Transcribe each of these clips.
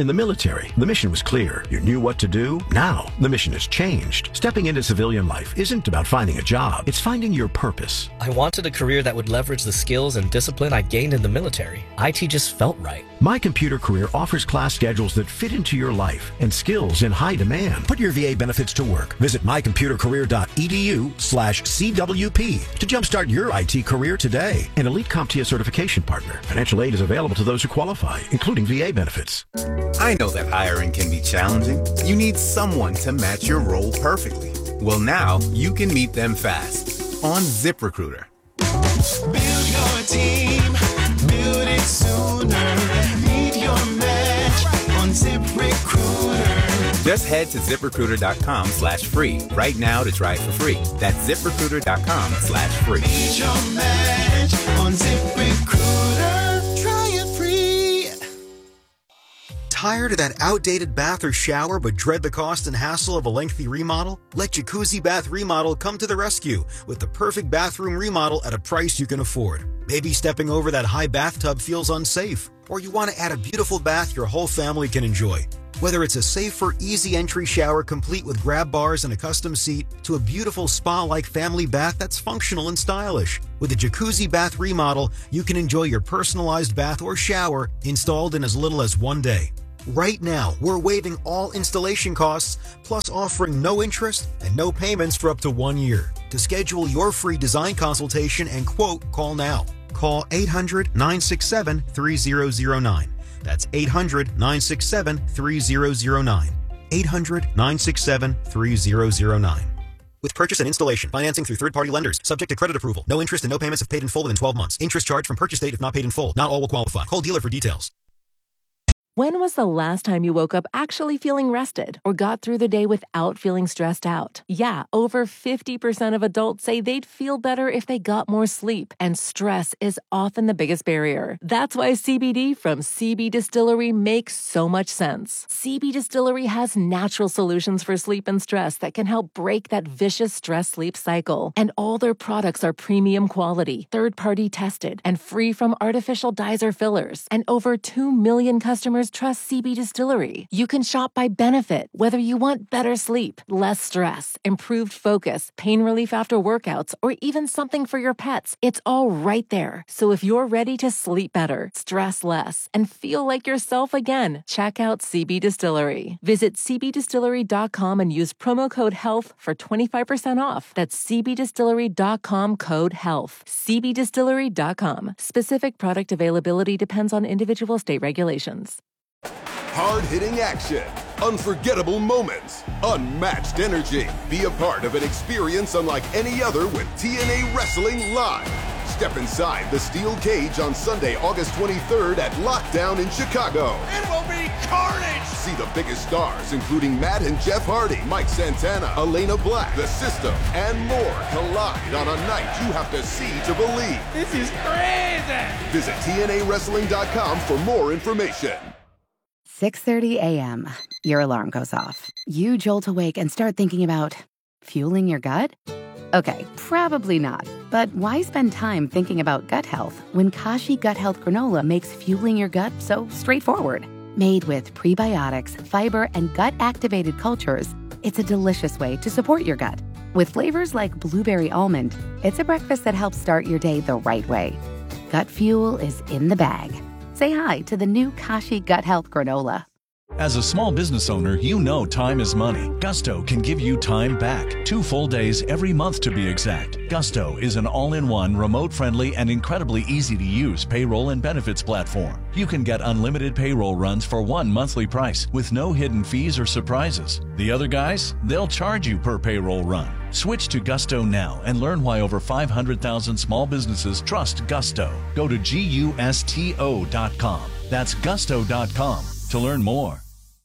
In the military, the mission was clear. You knew what to do. Now, the mission has changed. Stepping into civilian life isn't about finding a job. It's finding your purpose. I wanted a career that would leverage the skills and discipline I gained in the military. IT just felt right. My Computer Career offers class schedules that fit into your life and skills in high demand. Put your VA benefits to work. Visit mycomputercareer.edu/CWP to jumpstart your IT career today. An elite CompTIA certification partner. Financial aid is available to those who qualify, including VA benefits. I know that hiring can be challenging. You need someone to match your role perfectly. Well, now you can meet them fast on ZipRecruiter. Build your team, build it sooner. Meet your match on ZipRecruiter. Just head to ZipRecruiter.com/free right now to try it for free. That's ZipRecruiter.com/free. Meet your match on ZipRecruiter. Try it free. Tired of that outdated bath or shower but dread the cost and hassle of a lengthy remodel? Let Jacuzzi Bath Remodel come to the rescue with the perfect bathroom remodel at a price you can afford. Maybe stepping over that high bathtub feels unsafe, or you want to add a beautiful bath your whole family can enjoy. Whether it's a safer, easy entry shower complete with grab bars and a custom seat, to a beautiful spa-like family bath that's functional and stylish. With a Jacuzzi Bath Remodel, you can enjoy your personalized bath or shower installed in as little as 1 day. Right now, we're waiving all installation costs, plus offering no interest and no payments for up to 1 year. To schedule your free design consultation and quote, call now. Call 800-967-3009. That's 800-967-3009. 800-967-3009. With purchase and installation, financing through third-party lenders, subject to credit approval. No interest and no payments if paid in full within 12 months. Interest charged from purchase date if not paid in full. Not all will qualify. Call dealer for details. When was the last time you woke up actually feeling rested or got through the day without feeling stressed out? Yeah, over 50% of adults say they'd feel better if they got more sleep, and stress is often the biggest barrier. That's why CBD from CB Distillery makes so much sense. CB Distillery has natural solutions for sleep and stress that can help break that vicious stress-sleep cycle. And all their products are premium quality, third-party tested, and free from artificial dyes or fillers. And over 2 million customers trust CB Distillery. You can shop by benefit, whether you want better sleep, less stress, improved focus, pain relief after workouts, or even something for your pets. It's all right there. So if you're ready to sleep better, stress less, and feel like yourself again, check out CB Distillery. Visit cbdistillery.com and use promo code HEALTH for 25% off. That's cbdistillery.com code HEALTH. cbdistillery.com. Specific product availability depends on individual state regulations. Hard-hitting action, unforgettable moments, unmatched energy. Be a part of an experience unlike any other with TNA Wrestling Live. Step inside the steel cage on Sunday, August 23rd at Lockdown in Chicago. It will be carnage! See the biggest stars, including Matt and Jeff Hardy, Mike Santana, Elena Black, The System, and more collide on a night you have to see to believe. This is crazy! Visit TNAWrestling.com for more information. 6:30 a.m. Your alarm goes off. You jolt awake and start thinking about fueling your gut? Okay, probably not. But why spend time thinking about gut health when Kashi Gut Health Granola makes fueling your gut so straightforward? Made with prebiotics, fiber, and gut-activated cultures, it's a delicious way to support your gut. With flavors like blueberry almond, it's a breakfast that helps start your day the right way. Gut fuel is in the bag. Say hi to the new Kashi Gut Health Granola. As a small business owner, you know time is money. Gusto can give you time back. 2 full days every month to be exact. Gusto is an all-in-one, remote-friendly, and incredibly easy-to-use payroll and benefits platform. You can get unlimited payroll runs for one monthly price with no hidden fees or surprises. The other guys, they'll charge you per payroll run. Switch to Gusto now and learn why over 500,000 small businesses trust Gusto. Go to GUSTO.com. That's Gusto.com to learn more.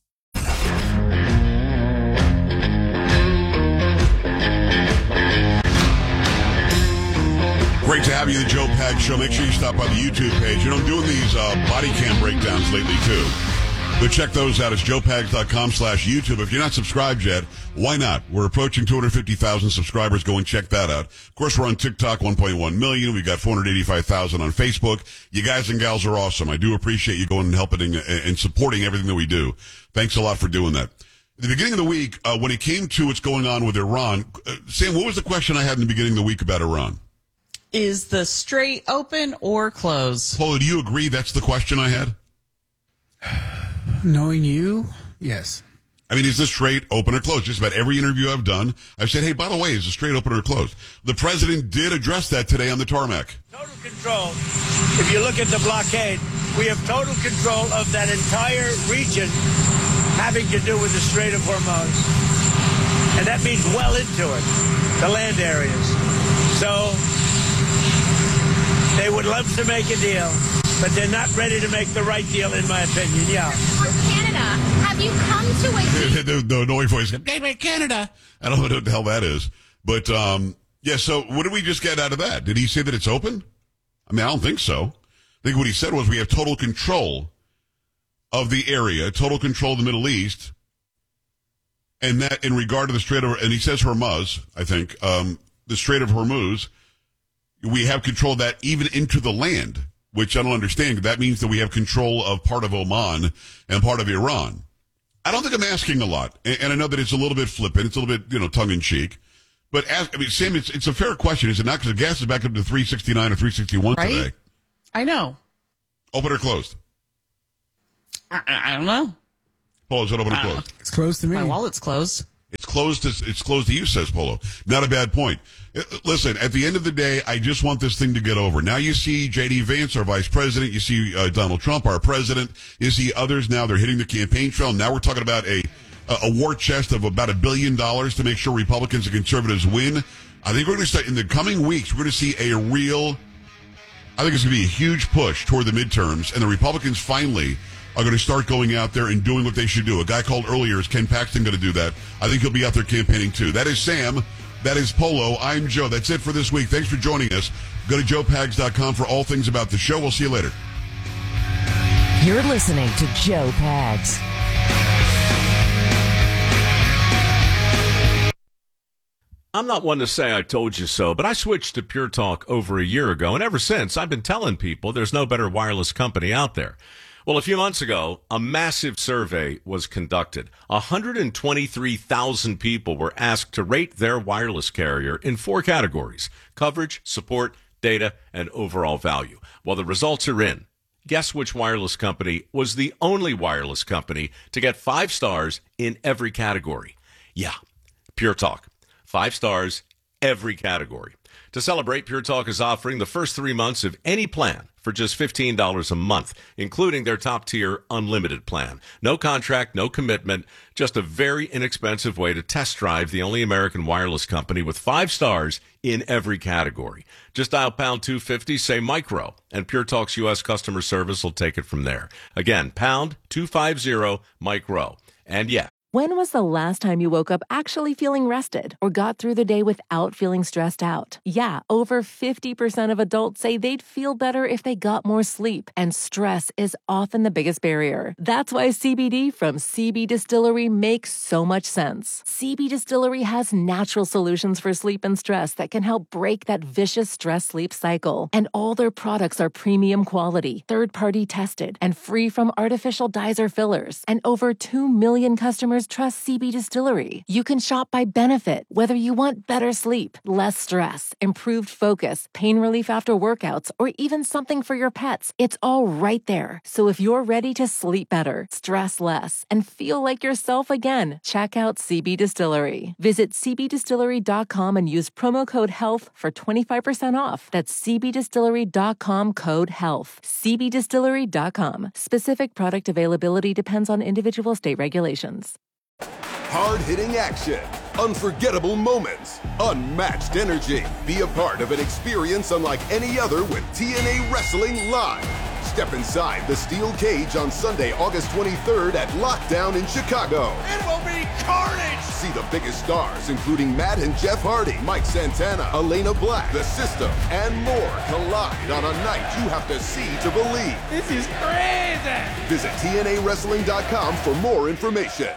Great to have you, the Joe Pags Show. Make sure you stop by the YouTube page. You know, I'm doing these body cam breakdowns lately, too. But check those out. It's joepags.com/YouTube. If you're not subscribed yet, why not? We're approaching 250,000 subscribers. Go and check that out. Of course, we're on TikTok, 1.1 million. We've got 485,000 on Facebook. You guys and gals are awesome. I do appreciate you going and helping and supporting everything that we do. Thanks a lot for doing that. At the beginning of the week, when it came to what's going on with Iran, Sam, what was the question I had in the beginning of the week about Iran? Is the strait open or closed? Paula, do you agree that's the question I had? Knowing you, yes. I mean, is the strait open or closed? Just about every interview I've done, I've said, hey, by the way, is the strait open or closed? The president did address that today on the tarmac. Total control. If you look at the blockade, we have total control of that entire region having to do with the Strait of Hormuz. And that means well into it, the land areas. So they would love to make a deal, but they're not ready to make the right deal, in my opinion. Yeah. For Canada, have you come to a the annoying voice, hey, Canada. I don't know what the hell that is. But, yeah, so what did we just get out of that? Did he say that it's open? I mean, I don't think so. I think what he said was we have total control of the area, total control of the Middle East, and that in regard to the Strait of, and he says Hormuz, I think, the Strait of Hormuz, we have control of that even into the land, which I don't understand. That means that we have control of part of Oman and part of Iran. I don't think I'm asking a lot, and I know that it's a little bit flippant, it's a little bit, tongue-in-cheek, but Sam, it's a fair question, is it not? Because the gas is back up to 369 or 361 right? Today. I know. Open or closed? I don't know. Polo, is it open or closed? It's closed to me. My wallet's closed. It's closed to you, says Polo. Not a bad point. Listen, at the end of the day, I just want this thing to get over. Now you see J.D. Vance, our vice president. You see Donald Trump, our president. You see others now. They're hitting the campaign trail. Now we're talking about a war chest of about $1 billion to make sure Republicans and conservatives win. I think we're going to start in the coming weeks. We're going to see I think it's going to be a huge push toward the midterms, and the Republicans finally are going to start going out there and doing what they should do. A guy called earlier, is Ken Paxton going to do that? I think he'll be out there campaigning too. That is Sam. That is Polo. I'm Joe. That's it for this week. Thanks for joining us. Go to joepags.com for all things about the show. We'll see you later. You're listening to Joe Pags. I'm not one to say I told you so, but I switched to Pure Talk over a year ago, and ever since, I've been telling people there's no better wireless company out there. Well, a few months ago, a massive survey was conducted. 123,000 people were asked to rate their wireless carrier in 4 categories: coverage, support, data, and overall value. Well, the results are in. Guess which wireless company was the only wireless company to get 5 stars in every category? Yeah, Pure Talk. 5 stars, every category. To celebrate, Pure Talk is offering the first 3 months of any plan for just $15 a month, including their top-tier unlimited plan. No contract, no commitment, just a very inexpensive way to test drive the only American wireless company with 5 stars in every category. Just dial pound 250, say micro, and Pure Talk's U.S. customer service will take it from there. Again, pound 250 micro. And yeah. When was the last time you woke up actually feeling rested or got through the day without feeling stressed out? Yeah, over 50% of adults say they'd feel better if they got more sleep, and stress is often the biggest barrier. That's why CBD from CB Distillery makes so much sense. CB Distillery has natural solutions for sleep and stress that can help break that vicious stress-sleep cycle. And all their products are premium quality, third-party tested, and free from artificial dyes or fillers. And over 2 million customers trust CB Distillery. You can shop by benefit, whether you want better sleep, less stress, improved focus, pain relief after workouts, or even something for your pets. It's all right there. So if you're ready to sleep better, stress less, and feel like yourself again, check out CB Distillery. Visit cbdistillery.com and use promo code HEALTH for 25% off. That's cbdistillery.com, code HEALTH. cbdistillery.com. Specific product availability depends on individual state regulations. Hard-hitting action, unforgettable moments, unmatched energy. Be a part of an experience unlike any other with TNA Wrestling Live. Step inside the steel cage on Sunday, August 23rd at Lockdown in Chicago. It will be carnage! See the biggest stars, including Matt and Jeff Hardy, Mike Santana, Elena Black, The System, and more collide on a night you have to see to believe. This is crazy! Visit TNAWrestling.com for more information.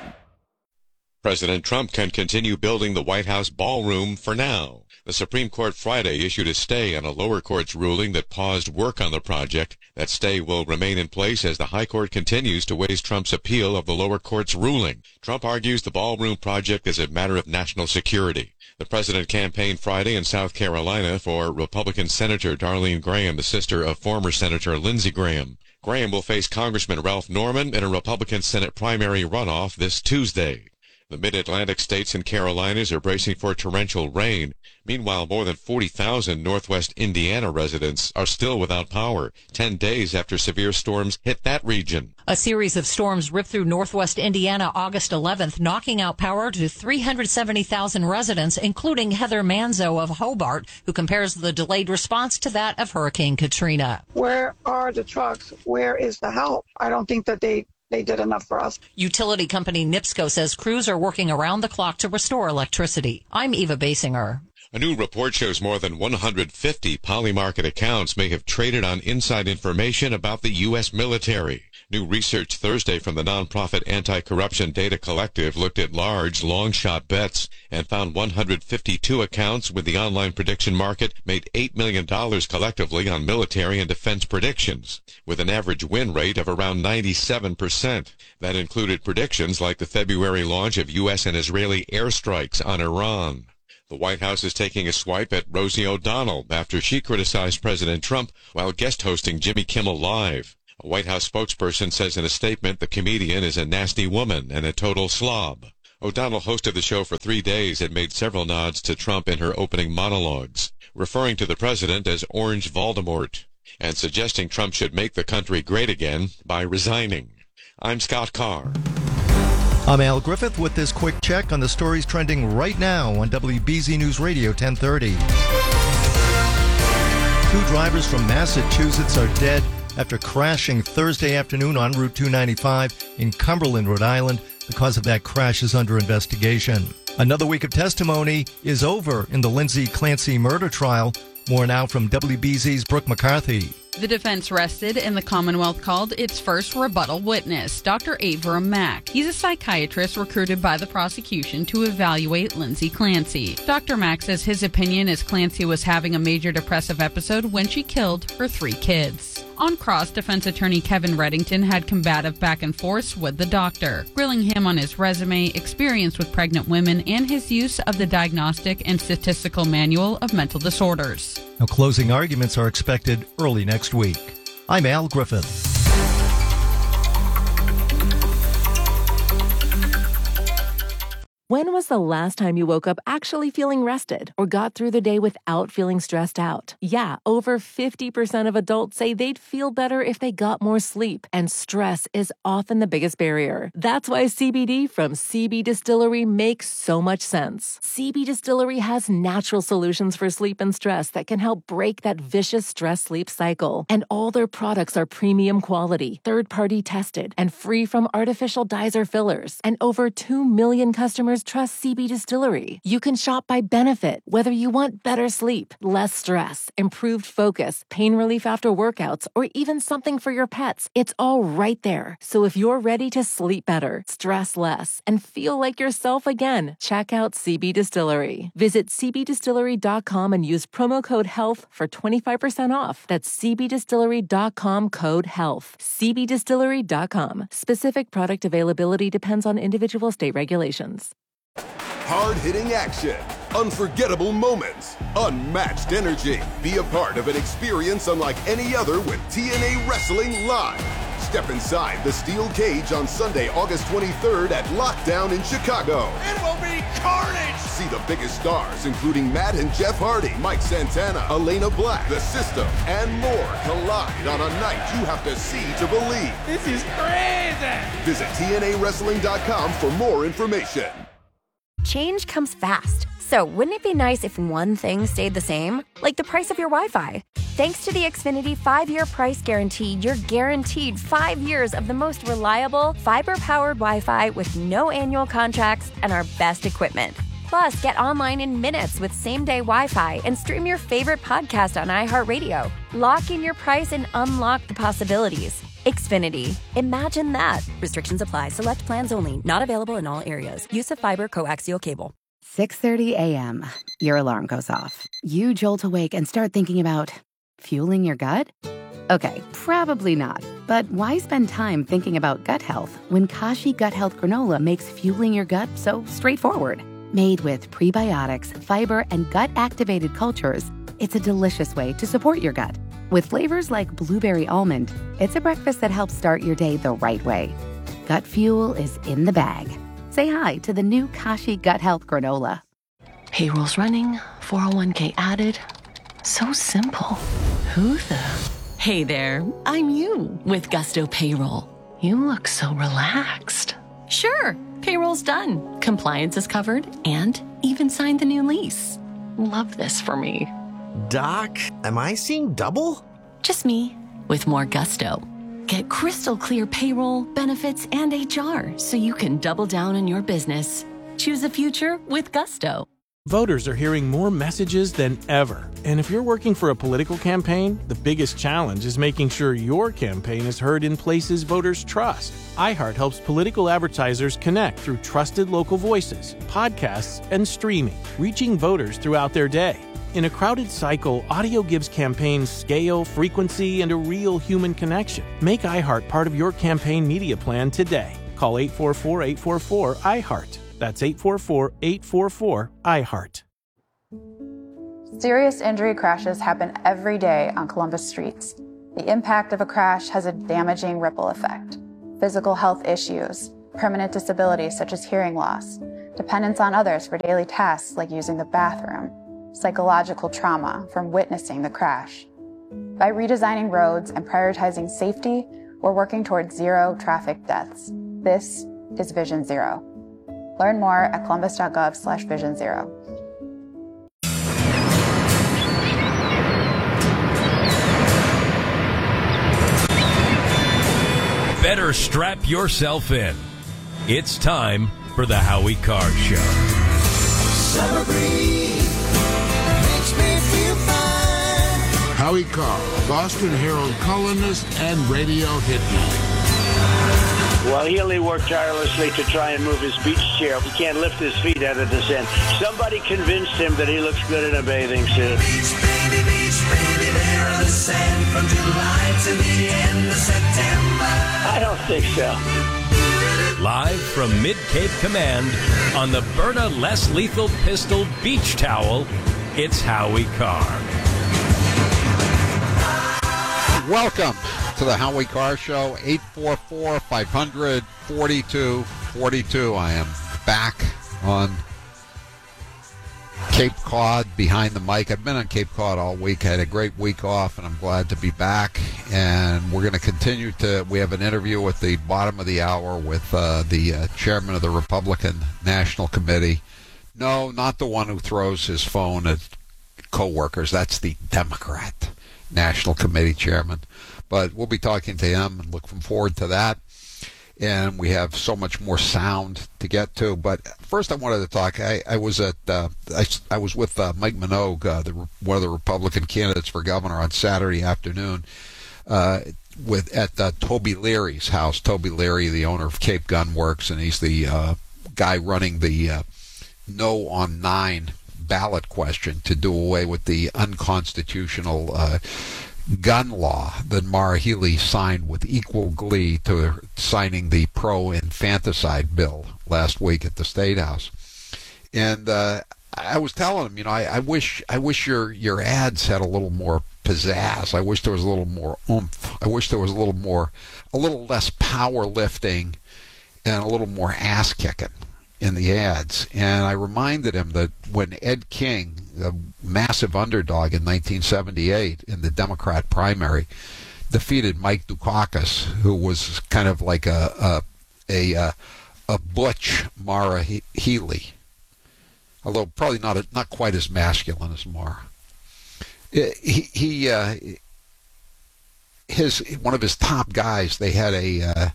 President Trump can continue building the White House ballroom for now. The Supreme Court Friday issued a stay on a lower court's ruling that paused work on the project. That stay will remain in place as the High Court continues to weigh Trump's appeal of the lower court's ruling. Trump argues the ballroom project is a matter of national security. The president campaigned Friday in South Carolina for Republican Senator Darlene Graham, the sister of former Senator Lindsey Graham. Graham will face Congressman Ralph Norman in a Republican Senate primary runoff this Tuesday. The mid-Atlantic states and Carolinas are bracing for torrential rain. Meanwhile, more than 40,000 Northwest Indiana residents are still without power, 10 days after severe storms hit that region. A series of storms ripped through Northwest Indiana August 11th, knocking out power to 370,000 residents, including Heather Manzo of Hobart, who compares the delayed response to that of Hurricane Katrina. Where are the trucks? Where is the help? I don't think that they did enough for us. Utility company NIPSCO says crews are working around the clock to restore electricity. I'm Eva Basinger. A new report shows more than 150 Polymarket accounts may have traded on inside information about the U.S. military. New research Thursday from the nonprofit Anti-Corruption Data Collective looked at large, long-shot bets and found 152 accounts with the online prediction market made $8 million collectively on military and defense predictions, with an average win rate of around 97%. That included predictions like the February launch of U.S. and Israeli airstrikes on Iran. The White House is taking a swipe at Rosie O'Donnell after she criticized President Trump while guest hosting Jimmy Kimmel Live. A White House spokesperson says in a statement the comedian is a nasty woman and a total slob. O'Donnell hosted the show for 3 days and made several nods to Trump in her opening monologues, referring to the president as Orange Voldemort, and suggesting Trump should make the country great again by resigning. I'm Scott Carr. I'm Al Griffith with this quick check on the stories trending right now on WBZ News Radio 1030. 2 drivers from Massachusetts are dead after crashing Thursday afternoon on Route 295 in Cumberland, Rhode Island. The cause of that crash is under investigation. Another week of testimony is over in the Lindsay Clancy murder trial. More now from WBZ's Brooke McCarthy. The defense rested, and the Commonwealth called its first rebuttal witness, Dr. Avram Mack. He's a psychiatrist recruited by the prosecution to evaluate Lindsay Clancy. Dr. Mack says his opinion is Clancy was having a major depressive episode when she killed her 3 kids. On cross, defense attorney Kevin Reddington had combative back and forth with the doctor, grilling him on his resume, experience with pregnant women, and his use of the Diagnostic and Statistical Manual of Mental Disorders. Now, closing arguments are expected early next week. I'm Al Griffith. When was the last time you woke up actually feeling rested or got through the day without feeling stressed out? Yeah, over 50% of adults say they'd feel better if they got more sleep, and stress is often the biggest barrier. That's why CBD from CB Distillery makes so much sense. CB Distillery has natural solutions for sleep and stress that can help break that vicious stress-sleep cycle. And all their products are premium quality, third-party tested, and free from artificial dyes or fillers. And over 2 million customers trust CB Distillery. You can shop by benefit, whether you want better sleep, less stress, improved focus, pain relief after workouts, or even something for your pets. It's all right there. So if you're ready to sleep better, stress less, and feel like yourself again, check out CB Distillery. Visit cbdistillery.com and use promo code HEALTH for 25% off. That's cbdistillery.com code HEALTH. cbdistillery.com. Specific product availability depends on individual state regulations. Hard-hitting action, unforgettable moments, unmatched energy. Be a part of an experience unlike any other with TNA Wrestling Live. Step inside the steel cage on Sunday, August 23rd at Lockdown in Chicago. It will be carnage! See the biggest stars, including Matt and Jeff Hardy, Mike Santana, Elena Black, The System, and more collide on a night you have to see to believe. This is crazy! Visit TNAWrestling.com for more information. Change comes fast. So wouldn't it be nice if one thing stayed the same? Like the price of your Wi-Fi. Thanks to the Xfinity 5-year price guarantee, you're guaranteed 5 years of the most reliable, fiber-powered Wi-Fi with no annual contracts and our best equipment. Plus, get online in minutes with same-day Wi-Fi and stream your favorite podcast on iHeartRadio. Lock in your price and unlock the possibilities. Xfinity. Imagine that. Restrictions apply. Select plans only. Not available in all areas. Use of fiber coaxial cable. 6:30 a.m. Your alarm goes off. You jolt awake and start thinking about fueling your gut? Okay, probably not. But why spend time thinking about gut health when Kashi Gut Health Granola makes fueling your gut so straightforward? Made with prebiotics, fiber, and gut-activated cultures, it's a delicious way to support your gut. With flavors like blueberry almond, it's a breakfast that helps start your day the right way. Gut fuel is in the bag. Say hi to the new Kashi Gut Health Granola. Payroll's running, 401k added. So simple. Who the? Hey there, I'm you with Gusto Payroll. You look so relaxed. Sure, payroll's done. Compliance is covered and even signed the new lease. Love this for me. Doc, am I seeing double? Just me with more gusto. Get crystal clear payroll, benefits, and HR so you can double down on your business. Choose a future with Gusto. Voters are hearing more messages than ever. And if you're working for a political campaign, the biggest challenge is making sure your campaign is heard in places voters trust. iHeart helps political advertisers connect through trusted local voices, podcasts, and streaming, reaching voters throughout their day. In a crowded cycle, audio gives campaigns scale, frequency, and a real human connection. Make iHeart part of your campaign media plan today. Call 844-844-iHeart. That's 844-844-iHeart. Serious injury crashes happen every day on Columbus streets. The impact of a crash has a damaging ripple effect. Physical health issues, permanent disabilities such as hearing loss, dependence on others for daily tasks like using the bathroom, psychological trauma from witnessing the crash. By redesigning roads and prioritizing safety, we're working towards zero traffic deaths. This is Vision Zero. Learn more at columbus.gov/Vision Zero. Better strap yourself in. It's time for the Howie Carr Show. Summer breeze makes me feel fine. Howie Carr, Boston Herald columnist and radio hitman. Well, Healy worked tirelessly to try and move his beach chair. He can't lift his feet out of the sand. Somebody convinced him that he looks good in a bathing suit. Beach, baby, there on the sand from July to the end of September. I don't think so. Live from Mid-Cape Command on the Berta Less Lethal Pistol Beach Towel, it's Howie Carr. Welcome to the Howie Carr Show, 844-500-4242. I am back on Cape Cod behind the mic. I've been on Cape Cod all week. I had a great week off, and I'm glad to be back. And we're going to continue we have an interview at the bottom of the hour with the chairman of the Republican National Committee. No, not the one who throws his phone at coworkers. That's the Democrat National Committee chairman. But we'll be talking to him and looking forward to that. And we have so much more sound to get to. But first, I wanted to talk. I was with Mike Minogue, one of the Republican candidates for governor, on Saturday afternoon at Toby Leary's house. Toby Leary, the owner of Cape Gun Works, and he's the guy running the No on 9 ballot question to do away with the unconstitutional gun law that Maura Healey signed with equal glee to signing the pro-infanticide bill last week at the State House. And I was telling him, I wish your ads had a little more pizzazz. I wish there was a little more oomph. I wish there was a little less powerlifting and a little more ass kicking in the ads. And I reminded him that when Ed King, a massive underdog in 1978 in the Democrat primary, defeated Mike Dukakis, who was kind of like a butch Maura Healey, although probably not quite as masculine as Maura. One of his top guys, they had a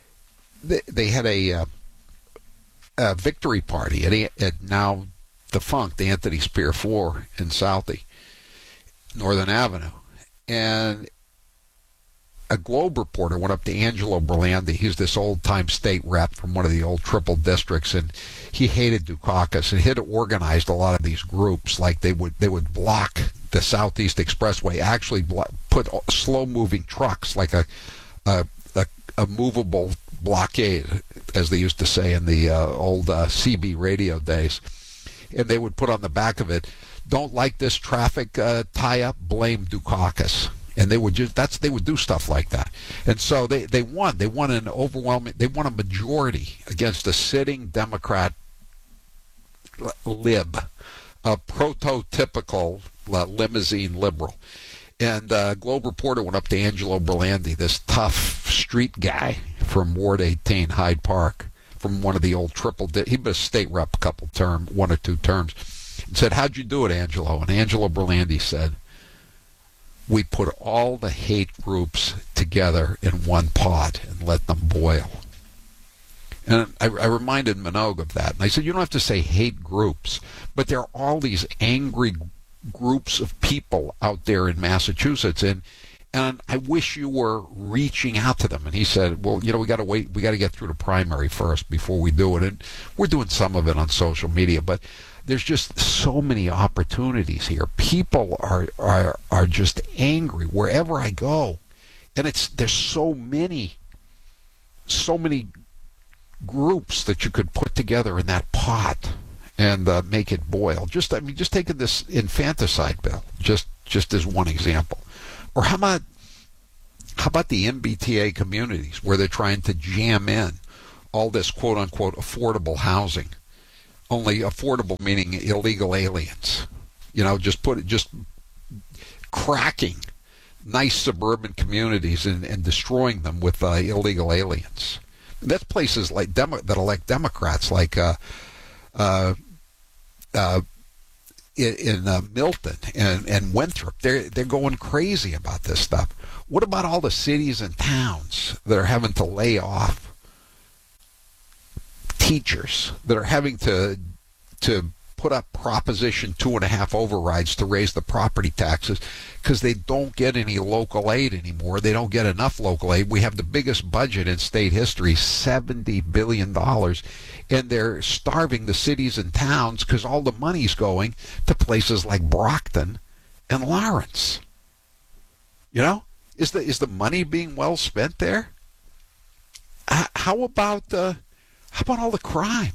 victory party at now defunct Anthony's Pier 4 in Southie, Northern Avenue, and a Globe reporter went up to Angelo Berlandi. He's this old-time state rep from one of the old triple districts, and he hated Dukakis, and he had organized a lot of these groups. Like they would block the Southeast Expressway, actually put slow-moving trucks, like a movable blockade, as they used to say in the old CB radio days. And they would put on the back of it, "Don't like this traffic tie-up, blame Dukakis." And they would do stuff like that. And so they won. They won an overwhelming. They won a majority against a sitting Democrat lib, a prototypical limousine liberal. And Globe reporter went up to Angelo Berlandi, this tough street guy from Ward 18, Hyde Park, from one of the old he'd been a state rep one or two terms, and said, "How'd you do it, Angelo?" And Angelo Berlandi said, "We put all the hate groups together in one pot and let them boil." And I reminded Minogue of that. And I said, you don't have to say hate groups, but there are all these angry groups of people out there in Massachusetts, and I wish you were reaching out to them. And he said, well, we got to wait. We got to get through the primary first before we do it. And we're doing some of it on social media, but there's just so many opportunities here. People are just angry wherever I go, and there's so many groups that you could put together in that pot and make it boil. Just taking this infanticide bill, just as one example, or how about the MBTA communities where they're trying to jam in all this quote unquote affordable housing. Only affordable meaning illegal aliens. Just cracking nice suburban communities and destroying them with illegal aliens. That's places like that elect Democrats, like in Milton and Winthrop. They're going crazy about this stuff. What about all the cities and towns that are having to lay off teachers, that are having to put up Proposition 2.5 overrides to raise the property taxes because they don't get any local aid anymore? They don't get enough local aid. We have the biggest budget in state history, $70 billion, and they're starving the cities and towns because all the money's going to places like Brockton and Lawrence. Is the money being well spent there? How about all the crime?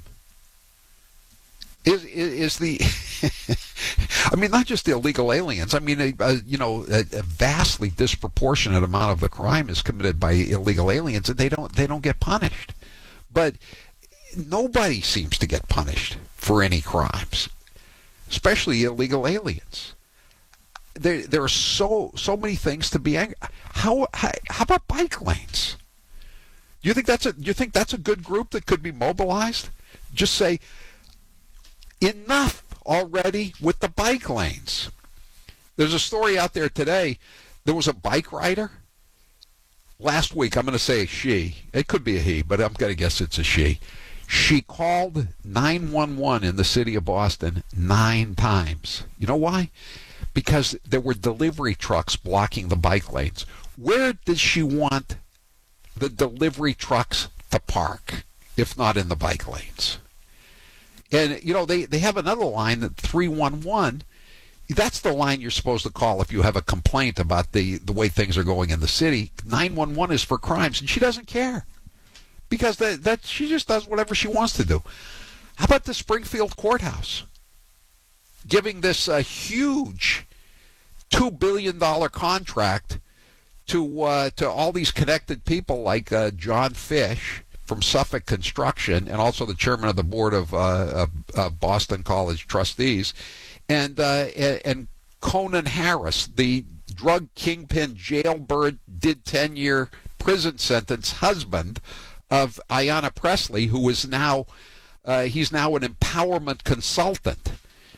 Is the I mean, not just the illegal aliens. I mean, a vastly disproportionate amount of the crime is committed by illegal aliens, and they don't get punished. But nobody seems to get punished for any crimes, especially illegal aliens. There are so many things to be angry. How about bike lanes? Do you think that's a good group that could be mobilized? Just say, enough already with the bike lanes. There's a story out there today. There was a bike rider last week. I'm going to say she. It could be a he, but I'm going to guess it's a she. She called 911 in the city of Boston 9 times. You know why? Because there were delivery trucks blocking the bike lanes. Where does she want the delivery trucks to park, if not in the bike lanes? And, they have another line, that 311. That's the line you're supposed to call if you have a complaint about the way things are going in the city. 911 is for crimes, and she doesn't care because that she just does whatever she wants to do. How about the Springfield courthouse giving this huge $2 billion contract to all these connected people like John Fish from Suffolk Construction, and also the chairman of the board of Boston College trustees, and Conan Harris, the drug kingpin, jailbird, did 10-year prison sentence husband of Ayanna Pressley, who is now he's now an empowerment consultant.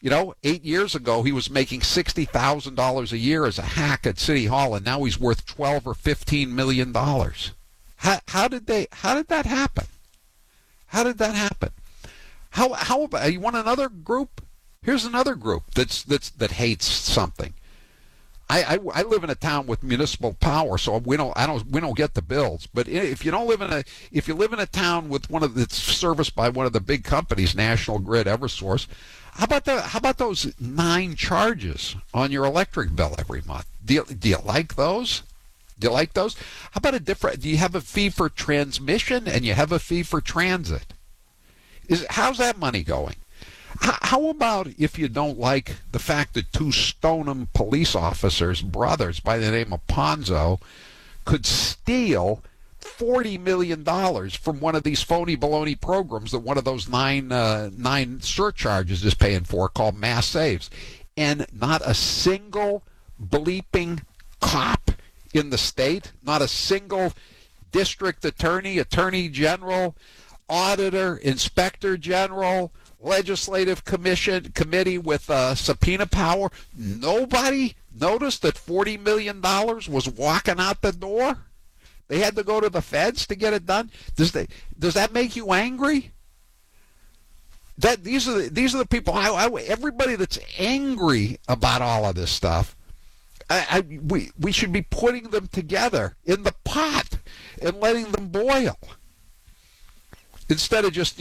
You know, 8 years ago, he was making $60,000 a year as a hack at City Hall, and now he's worth $12 or $15 million. How did that happen? How did that happen? How about, you want another group? Here's another group that hates something. I live in a town with municipal power, so we don't get the bills. But if you live in a town with that's serviced by one of the big companies, National Grid, EverSource, how about those 9 charges on your electric bill every month? Do you like those? Do you like those? How about do you have a fee for transmission and you have a fee for transit? How's that money going? How about if you don't like the fact that 2 Stoneham police officers, brothers by the name of Ponzo, could steal $40 million from one of these phony baloney programs that one of those nine surcharges is paying for, called Mass Saves, and not a single bleeping cop in the state, not a single district attorney, attorney general, auditor, inspector general, legislative committee with subpoena power, nobody noticed that $40 million was walking out the door? They had to go to the feds to get it done. Does that make you angry? These are the people. Everybody that's angry about all of this stuff, we should be putting them together in the pot and letting them boil instead of just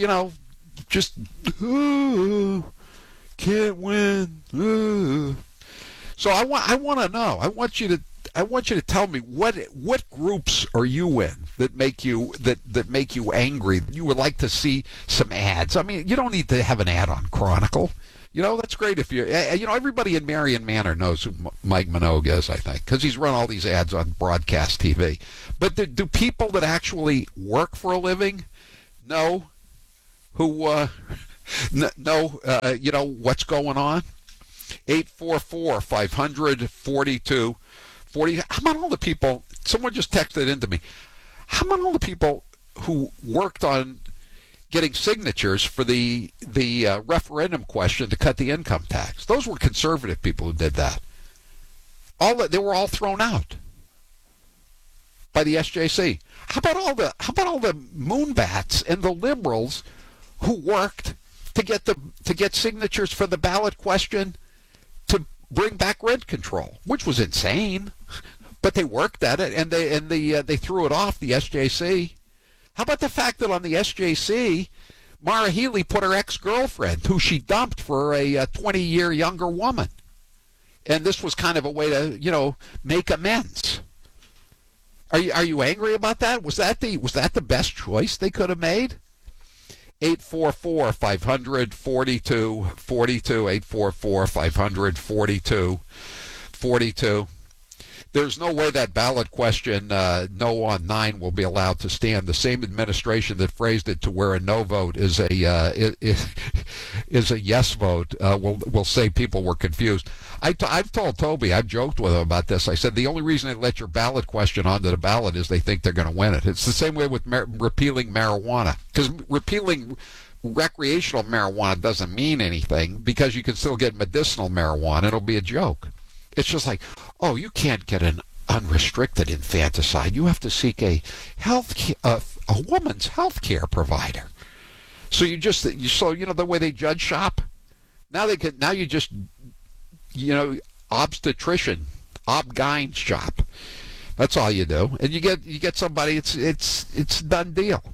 can't win. So I want to know. I want you to tell me what groups are you in that make you angry. You would like to see some ads. I mean, you don't need to have an ad on Chronicle. That's great if you're. Everybody in Marion Manor knows who Mike Minogue is, I think, because he's run all these ads on broadcast TV. But do people that actually work for a living know who know what's going on? 844-500-4240. How about all the people? Someone just texted into me. How about all the people who worked on getting signatures for the referendum question to cut the income tax? Those were conservative people who did that. They were all thrown out by the SJC. How about all the moonbats and the liberals who worked to get signatures for the ballot question to bring back rent control, which was insane, but they worked at it and they threw it off, the SJC. How about the fact that on the SJC, Mara Healy put her ex-girlfriend, who she dumped for a 20-year younger woman, and this was kind of a way to make amends. Are you angry about that? Was that the best choice they could have made? 844-500-4242, 844-500-4242. There's no way that ballot question, no on 9, will be allowed to stand. The same administration that phrased it to where a no vote is a yes vote will say people were confused. I've told Toby, I've joked with him about this. I said the only reason they let your ballot question onto the ballot is they think they're going to win it. It's the same way with repealing marijuana, because repealing recreational marijuana doesn't mean anything because you can still get medicinal marijuana. It'll be a joke. It's just like, oh, you can't get an unrestricted infanticide. You have to seek a woman's health care provider. So the way they judge shop. Now you just obstetrician, ob-gyn shop. That's all you do, and you get somebody. It's a done deal.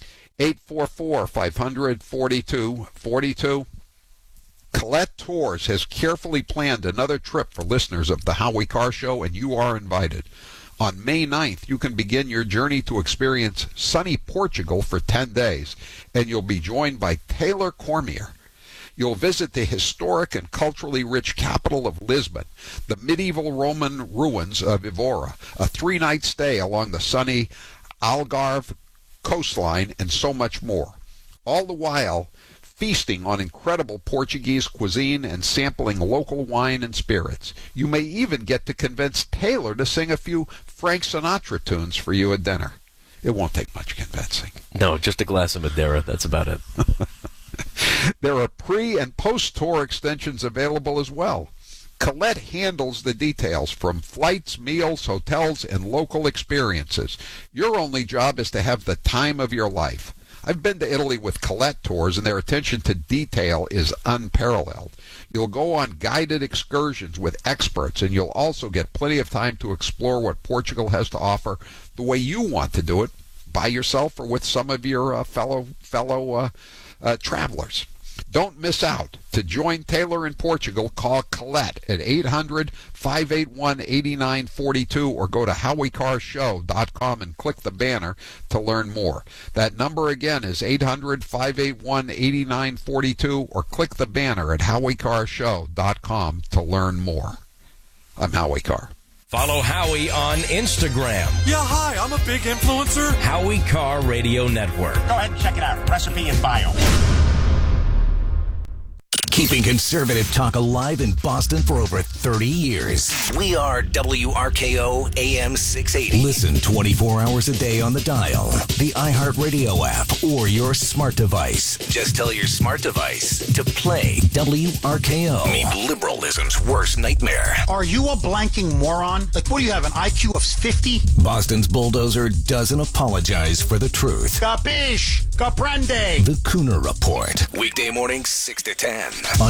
844-500-4242. Colette Tours has carefully planned another trip for listeners of the Howie Carr Show, and you are invited. On May 9th, you can begin your journey to experience sunny Portugal for 10 days, and you'll be joined by Taylor Cormier. You'll visit the historic and culturally rich capital of Lisbon, the medieval Roman ruins of Evora, a 3-night stay along the sunny Algarve coastline, and so much more. All the while feasting on incredible Portuguese cuisine and sampling local wine and spirits. You may even get to convince Taylor to sing a few Frank Sinatra tunes for you at dinner. It won't take much convincing. No, just a glass of Madeira. That's about it. There are pre- and post-tour extensions available as well. Colette handles the details from flights, meals, hotels, and local experiences. Your only job is to have the time of your life. I've been to Italy with Colette Tours, and their attention to detail is unparalleled. You'll go on guided excursions with experts, and you'll also get plenty of time to explore what Portugal has to offer the way you want to do it, by yourself or with some of your fellow travelers. Don't miss out. To join Taylor in Portugal, call Colette at 800-581-8942 or go to HowieCarShow.com and click the banner to learn more. That number again is 800-581-8942 or click the banner at HowieCarShow.com to learn more. I'm Howie Carr. Follow Howie on Instagram. Yeah, hi, I'm a big influencer. Howie Carr Radio Network. Go ahead and check it out. Recipe and bio. Keeping conservative talk alive in Boston for over 30 years. We are WRKO AM 680. Listen 24 hours a day on the dial, the iHeartRadio app, or your smart device. Just tell your smart device to play WRKO. Meet liberalism's worst nightmare. Are you a blanking moron? Like, what do you have, an IQ of 50? Boston's bulldozer doesn't apologize for the truth. Capiche? Comprende? The Cooner Report. Weekday mornings 6 to 10 on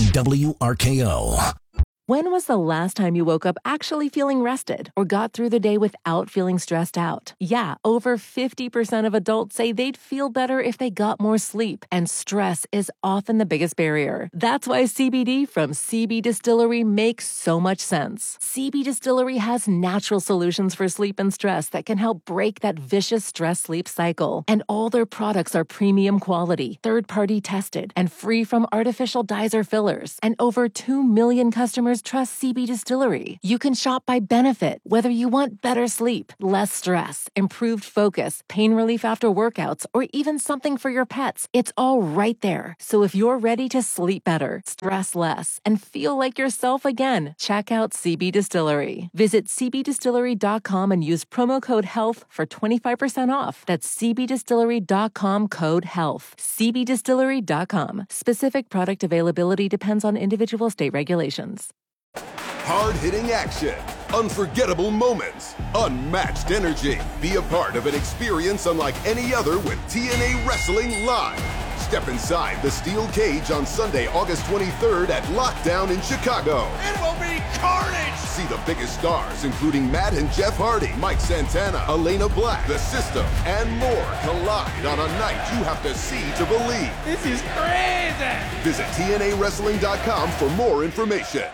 WRKO. When was the last time you woke up actually feeling rested or got through the day without feeling stressed out? Yeah, over 50% of adults say they'd feel better if they got more sleep, and stress is often the biggest barrier. That's why CBD from CB Distillery makes so much sense. CB Distillery has natural solutions for sleep and stress that can help break that vicious stress-sleep cycle. And all their products are premium quality, third-party tested, and free from artificial dyes or fillers. And over 2 million customers trust CB Distillery. You can shop by benefit, whether you want better sleep, less stress, improved focus, pain relief after workouts, or even something for your pets. It's all right there. So if you're ready to sleep better, stress less, and feel like yourself again, check out CB Distillery. Visit cbdistillery.com and use promo code HEALTH for 25% off. That's cbdistillery.com code HEALTH. cbdistillery.com. Specific product availability depends on individual state regulations. Hard-hitting action, unforgettable moments, unmatched energy. Be a part of an experience unlike any other with TNA Wrestling Live. Step inside the steel cage on Sunday, August 23rd at Lockdown in Chicago. It will be carnage! See the biggest stars, including Matt and Jeff Hardy, Mike Santana, Elena Black, The System, and more collide on a night you have to see to believe. This is crazy! Visit TNAWrestling.com for more information.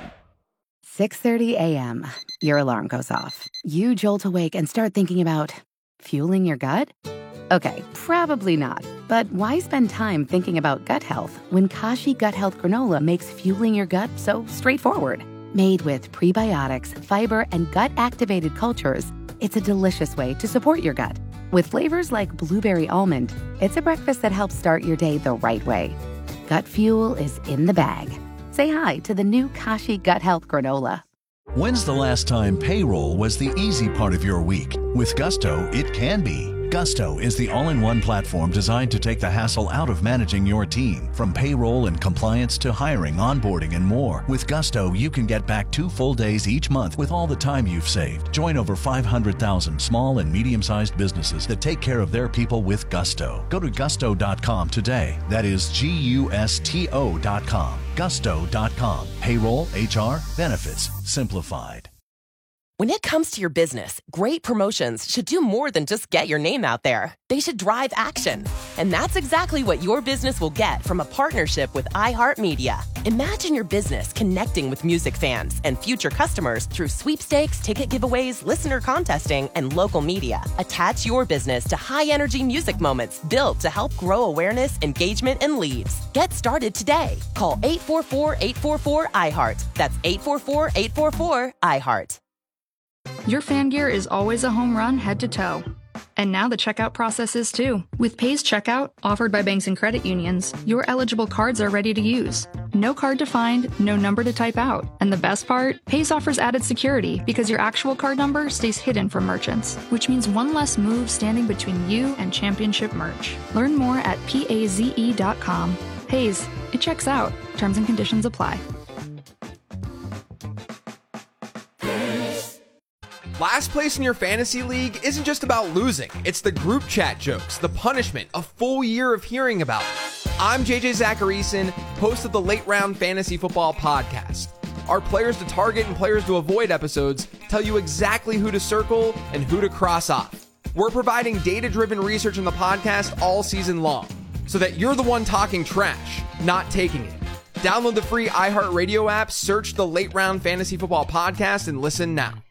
6:30 a.m. Your alarm goes off. You jolt awake and start thinking about fueling your gut? Okay, probably not. But why spend time thinking about gut health when Kashi Gut Health Granola makes fueling your gut so straightforward? Made with prebiotics, fiber, and gut-activated cultures, it's a delicious way to support your gut. With flavors like blueberry almond, it's a breakfast that helps start your day the right way. Gut fuel is in the bag. Say hi to the new Kashi Gut Health Granola. When's the last time payroll was the easy part of your week? With Gusto, it can be. Gusto is the all-in-one platform designed to take the hassle out of managing your team. From payroll and compliance to hiring, onboarding, and more. With Gusto, you can get back 2 full days each month with all the time you've saved. Join over 500,000 small and medium-sized businesses that take care of their people with Gusto. Go to gusto.com today. That is GUSTO.com. Gusto.com. Payroll, HR, benefits, simplified. When it comes to your business, great promotions should do more than just get your name out there. They should drive action. And that's exactly what your business will get from a partnership with iHeartMedia. Imagine your business connecting with music fans and future customers through sweepstakes, ticket giveaways, listener contesting, and local media. Attach your business to high-energy music moments built to help grow awareness, engagement, and leads. Get started today. Call 844-844-iHeart. That's 844-844-iHeart. Your fan gear is always a home run head to toe. And now the checkout process is too. With Pays Checkout, offered by banks and credit unions, your eligible cards are ready to use. No card to find, no number to type out. And the best part? Pays offers added security because your actual card number stays hidden from merchants, which means one less move standing between you and championship merch. Learn more at PAZE.com. Hayes, it checks out. Terms and conditions apply. Last place in your fantasy league isn't just about losing. It's the group chat jokes, the punishment, a full year of hearing about it. I'm JJ Zacharyson, host of the Late Round Fantasy Football Podcast. Our Players to Target and Players to Avoid episodes tell you exactly who to circle and who to cross off. We're providing data-driven research in the podcast all season long, so that you're the one talking trash, not taking it. Download the free iHeartRadio app, search the Late Round Fantasy Football Podcast, and listen now.